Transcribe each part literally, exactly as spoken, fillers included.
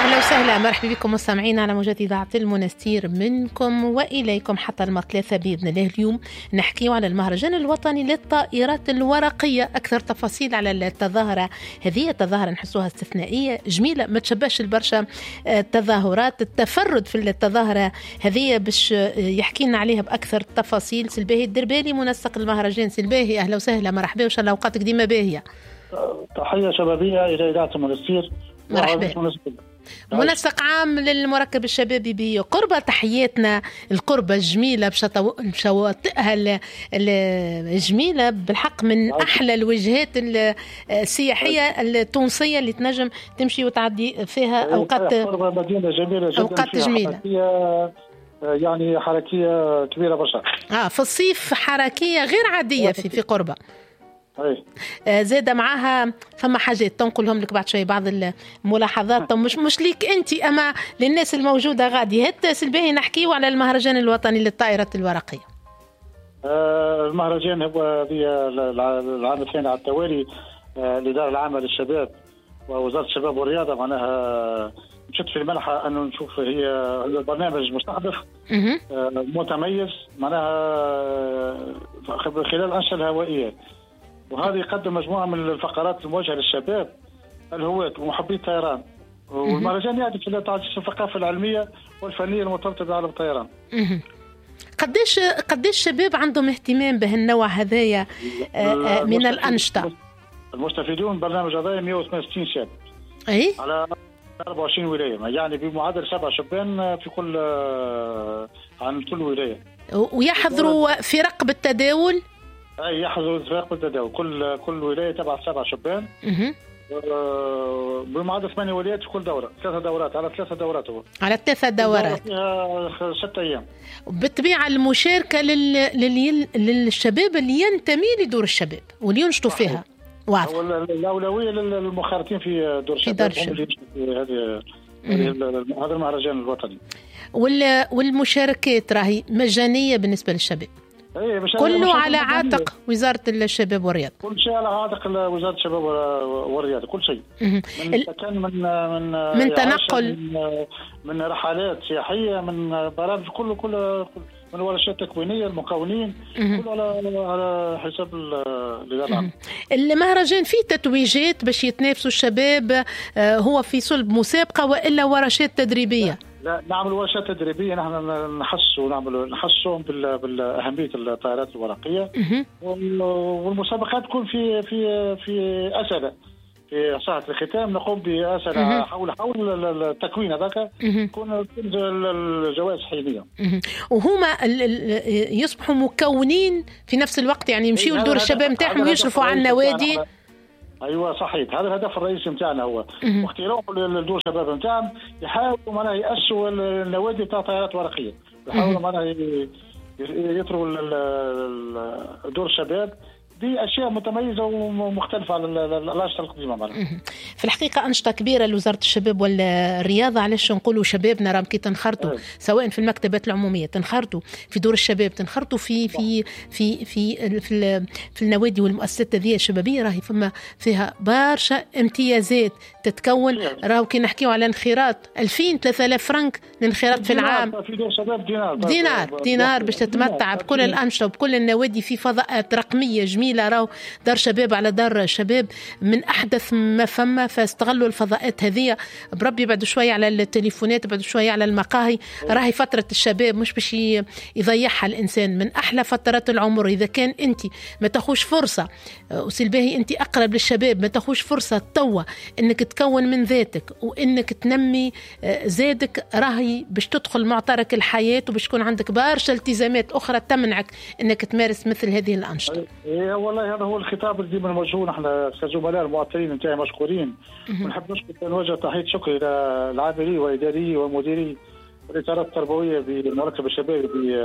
أهلا وسهلا، مرحبا بكم مستمعين على موجات إذاعة المنستير منكم وإليكم حتى المثلاثة بإذن الله. اليوم نحكي على المهرجان الوطني للطائرات الورقية. أكثر تفاصيل على التظاهرة هذه، التظاهرة نحسوها استثنائية جميلة، ما تشبهش البرشا التظاهرات. التفرد في التظاهرة هذه باش يحكي لنا عليها بأكثر التفاصيل سلباهي الدربالي منسق المهرجان. سلباهي أهلا وسهلا، مرحبا، وإن شاء الله أوقاتك ديما باهية. تحية شبابية إلى إذاعة المنستير. مرحبا. منسق عام للمركب الشبابي بقربة، تحياتنا القربة الجميلة بشواطئها الجميلة بالحق، من أحلى الوجهات السياحية التونسية اللي تنجم تمشي وتعدي فيها أوقات مدينة جميلة جدا، أوقات جميلة، يعني حركية كبيرة برشا. آه في الصيف حركية غير عادية في في قربة. آه زاد معها فما حاجات تنقلهم لك بعد شوي، بعض الملاحظات مش مش ليك انت اما للناس الموجوده غادي. هات سلباهي نحكيو على المهرجان الوطني للطائرات الورقيه. آه المهرجان هو العام الثاني على التوالي. آه الاداره العامه للشباب ووزاره الشباب والرياضه معناها مشت في المنحه انه نشوف هي هي برنامج مستهدف آه متميز معناها خلال الانشطه الهوائيه، وهذا يقدم مجموعة من الفقرات الموجهة للشباب الهواة ومحبي الطيران. والمهرجان يهدف إلى تعزيز الثقافة العلمية والفنية المرتبطة بعالم الطيران. قديش قديش الشباب عندهم اهتمام بهالنوع هذايا من الأنشطة؟ المستفيدون برنامج هذا مئة وثمانية وستين شاب أي؟ على أربعة وعشرين ولاية، يعني بمعدل سبع شبان في كل عن كل ولاية، ويحضروا فرق بالتداول. اي يحضروا فرق بالتداول، كل كل ولايه تبع سبع شبان بمعدل ثمانية ولايات في كل دوره، ثلاثه دورات على ثلاثه دورات هو على ثلاثه دورات فيها ستة ايام. بالطبيعه المشاركه لل... لل... للشباب اللي ينتمي لدور الشباب واللي ينشطوا فيها واضح. الاولويه للمخالطين في دور الشباب هم اللي ينشطوا في هذه هذا المهرجان الوطني. وال... والمشاركات راهي مجانيه بالنسبه للشباب، كله على عاتق وزارة الشباب والرياضة، كل شيء على عاتق وزارة الشباب والرياضة، كل شيء من سكن من من من تنقل من, من رحلات سياحية، من برامج، كله كله من ورشات تكوينية، المكونين كله على على حساب الإدارة. المهرجان فيه تتويجات باش يتنافسوا الشباب، هو في صلب مسابقة وإلا ورشات تدريبية؟ لا، نعمل ورشات تدريبيه، نحن نحسوا نعمل نحسهم بالاهميه الطائرات الورقيه، والمسابقات تكون في في في اسئله في ساعه الختام، نقوم باسئله حول حول التكوين هذاك، تكون الجوائز حينيه، وهما يصبحوا مكونين في نفس الوقت، يعني يمشيوا لدور الشباب نتاعهم ويشرفوا على النوادي. ايوه صحيح، هذا الهدف الرئيسي نتاعنا هو واختيارهم للدور الشباب نتاعهم، يحاولوا معناها يأسسوا النوادي بتاع طائرات ورقيه، يحاولوا معناها يطروا دور الشباب بأشياء متميزة ومختلفة على الأنشطة القديمة معنا. في الحقيقة أنشطة كبيرة لوزارة الشباب والرياضة. علاش نقولوا شبابنا راهم كي تنخرطوا سواء في المكتبات العمومية، تنخرطوا في دور الشباب، تنخرطوا في في في في في, في النوادي والمؤسسات هذه الشبابية، راهي فما فيها برشا امتيازات تتكون. راهو كي نحكيوا على انخراط ألفين ثلاثة آلاف فرنك للانخراط في العام، في دور شباب دينار دينار دينار باش تتمتع بكل الأنشطة وبكل النوادي في فضاءات رقمية جميلة. راهو دار شباب على دار شباب من أحدث ما فما، فاستغلوا الفضاءات هذه. بربي بعد شوية على التليفونات، بعد شوية على المقاهي. راهي فترة الشباب مش باش يضيعها الإنسان، من أحلى فترات العمر. إذا كان أنت ما تاخوش فرصة، وسلباهي أنت أقرب للشباب، ما تاخوش فرصة توا أنك تكون من ذاتك وأنك تنمي زادك، راهي باش تدخل معترك الحياة وباش تكون عندك برشا التزامات أخرى تمنعك أنك تمارس مثل هذه الأنشطة. والله هذا هو الخطاب اللي ديما نوجهوه نحن كزملاء المعطلين نتاعي مشكورين، ونحب نشكر نوجه تحية شكر إلى العاملين وإداري ومديري والإطارات التربوية بمركب الشباب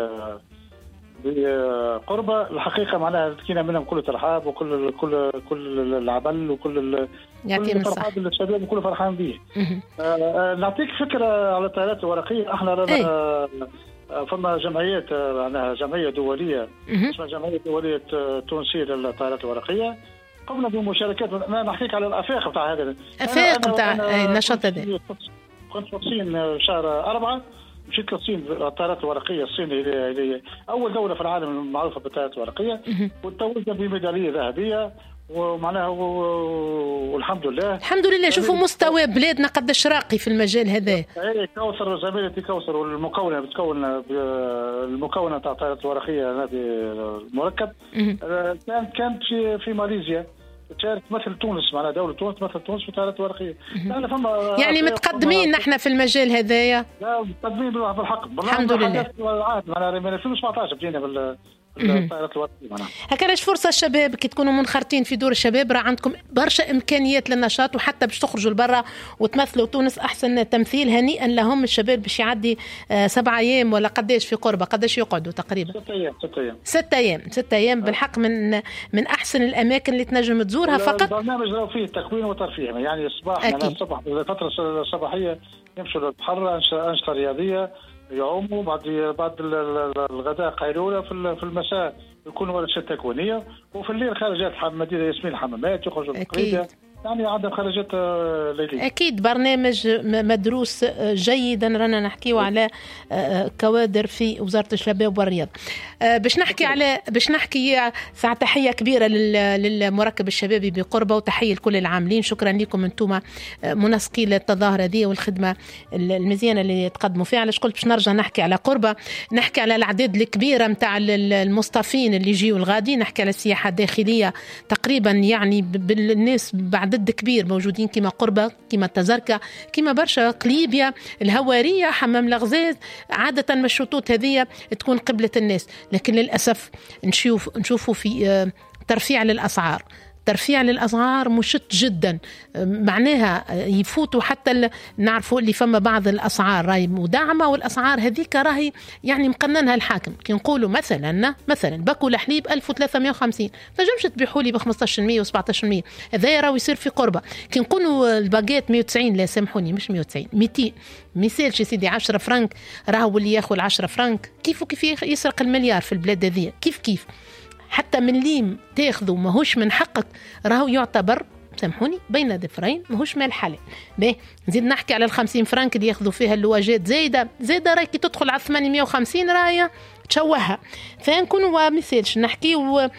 بقربة. الحقيقة معناها لقينا منهم كل ترحاب وكل كل كل العمل وكل كل فرحان للشباب وكل فرحان به. آه نعطيك فكرة على الطائرات الورقية. احنا رانا فما جمعيات، معناها جمعية دولية اسمها جمعية دولية تونسية للطائرات الورقية، قمنا بمشاركات. أنا نحكيك على الأفاق بتاع هذا الأفاق بتاع النشاط هذا. كنت في الصين شهر أربعة، مشيت للصين الطائرات الورقيه. الصين هي اول دوله في العالم المعروفه بالطائرات الورقيه، وتوجنا بميداليه ذهبيه ومعناها والحمد لله الحمد لله. شوفوا مستوى بلادنا قداش راقي في المجال هذا. اي كوثر زميلتي كوثر، والمكونه بتكون المكونه تاع الطائرات الورقيه هذه المركب كانت كانت في في ماليزيا، تشارك مثل تونس، معناها دولة تونس مثل تونس في الطائرات الورقية. يعني متقدمين نحن في المجال هذايا. لا متقدمين بالحق. الحمد لله. معناها من ألفين وسبعطاش بدينا بال الطائرات الورقية. هكذاش فرصة الشباب كي تكونوا منخرطين في دور الشباب، راه عندكم برشا إمكانيات للنشاط، وحتى باش تخرجوا لبرا وتمثلوا تونس أحسن تمثيل. هنيئا لهم. الشباب باش يعدي سبعة أيام ولا قداش في قربة، قداش يقعدوا تقريبا؟ ستة أيام. ستة أيام. ستة أيام. ستة أيام بالحق من من أحسن الأماكن اللي تنجم تزورها. فقط البرنامج لو فيه تكوين وترفيه، يعني الصباح يعني الصباح الفترة الصباحية يمشوا للبحر، أنشطة رياضية، يعوموا، بعد بعد الغداء قيلولة، في المساء يكون ورشات تكوينية، وفي الليل خارجات مدينة ياسمين الحمامات، يخرجوا القرية، يعني عندهم خرجات ليلية. أكيد برنامج مدروس جيدا. رانا نحكيو على كوادر في وزارة الشباب والرياضة. باش نحكي على باش نحكي ساعة تحية كبيرة للمركب الشبابي بقربة، وتحية لكل العاملين. شكرا لكم انتم منسقين للتظاهرة هذه والخدمة المزيانة اللي تقدموا فيها. علاش قلت باش نرجع نحكي على قربة، نحكي على الأعداد الكبيرة متاع المصطفين اللي يجيوا الغادي، نحكي على السياحة الداخلية تقريبا، يعني بالناس بعد عدد كبير موجودين كما قربة، كما تزركة، كما برشا قليبيا، الهوارية، حمام الغزاز. عادة مشروطات هذه تكون قبلة الناس، لكن للأسف نشوف نشوفوا في ترفيع للأسعار. ترفيع للأسعار مشت جدا، معناها يفوتوا حتى نعرفوا اللي فما بعض الأسعار راهي مدعمة، والأسعار هذيك راهي يعني مقننها الحاكم. كي نقولوا مثلا مثلا باكو الحليب ألف وثلاثمائة وخمسين، تنجمش تبيعوا لي ب خمسطاش بالمئة وسبعطاش بالمئة، هذا راهو يصير في قربة. كي نقولوا الباجيت مئة وتسعين، لا سامحوني مش مئة وتسعين، مئتين، مثالش يا سيدي عشرة فرنك، راهو اللي ياخذ عشرة فرنك كيف وكيف يسرق المليار في البلاد هذه. كيف كيف حتى من ليم تاخذه ماهوش من حقك، راهو يعتبر سامحوني بين ظفرين ماهوش مال حلال. باهي نزيد نحكي على الخمسين فرنك اللي ياخذوا فيها اللواجات زايده زايده، راهي كي تدخل على ثمانمائة وخمسين راهي تشوهها. فنكونوا مثالش نحكي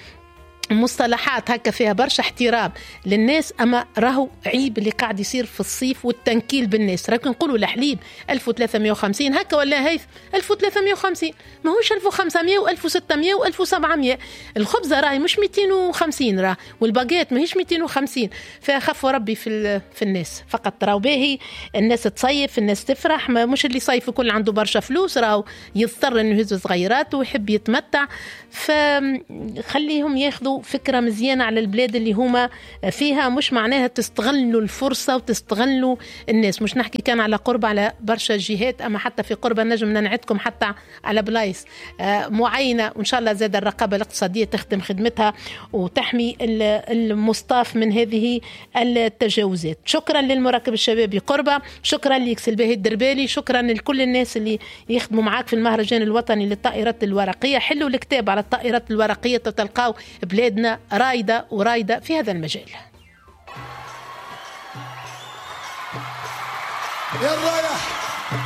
مصطلحات هكا فيها برشا احترام للناس، اما راهو عيب اللي قاعد يصير في الصيف والتنكيل بالناس. راكن نقولوا الحليب ألف وثلاثمائة وخمسين هكا ولا هيث ألف وثلاثمائة وخمسين، ماهوش ألف وخمسمائة وألف وستمائة وألف وسبعمائة. الخبزه راهي مش مئتين وخمسين راه، والباجيت ماهيش مئتين وخمسين. فخفوا ربي في في الناس فقط. راهو باهي الناس تصيف، الناس تفرح، مش اللي صيف كل عنده برشا فلوس راهو يضطر انه يهز صغيرات ويحب يتمتع. فخليهم ياخذوا فكرة مزيانة على البلاد اللي هما فيها، مش معناها تستغلوا الفرصة وتستغلوا الناس. مش نحكي كان على قرب على برشا جهات، أما حتى في قرب نجم ننعدكم حتى على بلايص معينة، وإن شاء الله زاد الرقابة الاقتصادية تخدم خدمتها وتحمي المصطاف من هذه التجاوزات. شكرا للمراكب الشبابي قربة، شكرا لك سلباهي الدربالي، شكرا لكل الناس اللي يخدموا معاك في المهرجان الوطني للطائرات الورقية. حلوا الكتاب على الطائرات الورقية تتلقاو بلادنا رايدة ورايدة في هذا المجال.